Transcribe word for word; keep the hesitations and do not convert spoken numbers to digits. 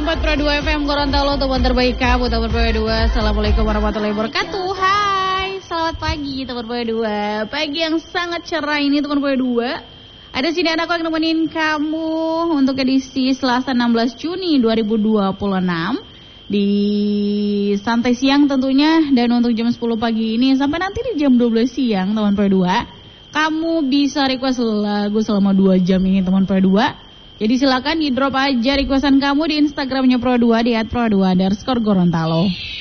empat Pro dua F M Gorontalo, teman terbaik kamu, teman Pro dua. Assalamualaikum warahmatullahi wabarakatuh. Hai, selamat pagi teman Pro dua. Pagi yang sangat cerah ini teman Pro dua. Ada sini anakku yang nemenin kamu untuk edisi Selasa enam belas Juni dua ribu dua puluh enam. Di santai siang tentunya, dan untuk jam sepuluh pagi ini sampai nanti di jam dua belas siang teman Pro dua. Kamu bisa request lagu selama dua jam ini teman Pro dua. Jadi silakan di drop aja requestan kamu di Instagramnya Pro dua di at pro dua underscore Gorontalo.